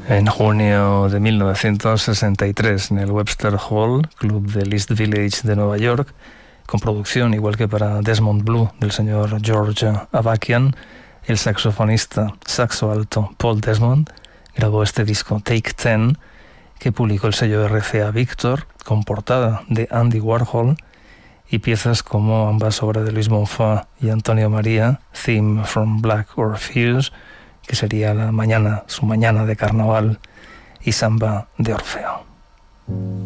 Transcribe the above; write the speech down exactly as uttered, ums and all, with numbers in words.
En junio de mil novecientos sesenta y tres, en el Webster Hall, club del East Village de Nueva York, con producción, igual que para Desmond Blue, del señor George Avakian, el saxofonista saxo alto Paul Desmond grabó este disco Take Ten, que publicó el sello R C A Victor, con portada de Andy Warhol y piezas como ambas obras de Luis Bonfa y Antonio María, Theme from Black Orpheus, que sería la mañana, su mañana de carnaval, y Samba de Orfeo.